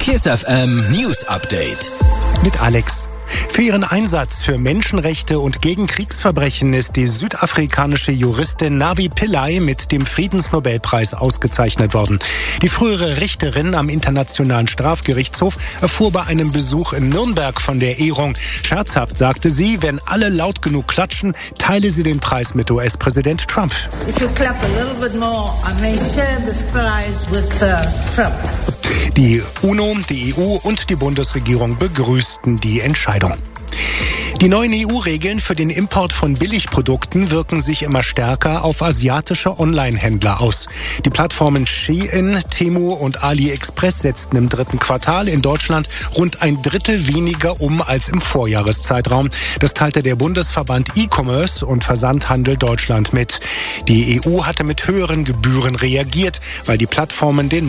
Kiss FM News Update. Mit Alex. Für ihren Einsatz für Menschenrechte und gegen Kriegsverbrechen ist die südafrikanische Juristin Navi Pillay mit dem Friedensnobelpreis ausgezeichnet worden. Die frühere Richterin am Internationalen Strafgerichtshof erfuhr bei einem Besuch in Nürnberg von der Ehrung. Scherzhaft sagte sie, wenn alle laut genug klatschen, teile sie den Preis mit US-Präsident Trump. If you clap a little bit more, I may share this prize with Trump. Die UNO, die EU und die Bundesregierung begrüßten die Entscheidung. Die neuen EU-Regeln für den Import von Billigprodukten wirken sich immer stärker auf asiatische Online-Händler aus. Die Plattformen Shein, Temu und AliExpress setzten im dritten Quartal in Deutschland rund 1/3 weniger um als im Vorjahreszeitraum. Das teilte der Bundesverband E-Commerce und Versandhandel Deutschland mit. Die EU hatte mit höheren Gebühren reagiert, weil die Plattformen den